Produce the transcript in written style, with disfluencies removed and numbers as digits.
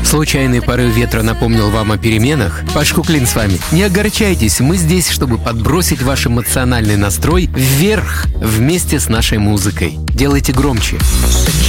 Случайный порыв ветра напомнил вам о переменах? Паш Куклин с вами. Не огорчайтесь, мы здесь, чтобы подбросить ваш эмоциональный настрой вверх вместе с нашей музыкой. Делайте громче.